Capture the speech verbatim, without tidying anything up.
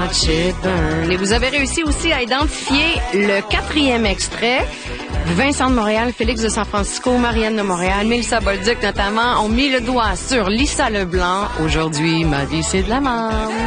watch it burn. Et vous avez réussi aussi à identifier le quatrième extrait. Vincent de Montréal, Félix de San Francisco, Marianne de Montréal, Mélissa Bolduc notamment ont mis le doigt sur Lisa Leblanc. Aujourd'hui, ma vie c'est de la merde.